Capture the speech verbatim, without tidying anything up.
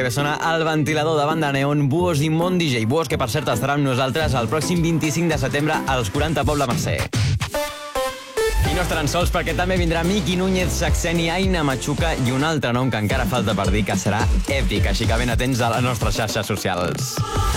que sona El Ventilador de Banda Neon, Buos i Mont D J. Buos, que per cert estarà amb nosaltres el pròxim vint-i-cinc de setembre als quaranta Pobla Mercè. I no estaran sols perquè també vindrà Miki Núñez, Saxeni, Aina Machuca i un altre nom que encara falta per dir que serà èpic, així que ben atents a les nostres xarxes socials.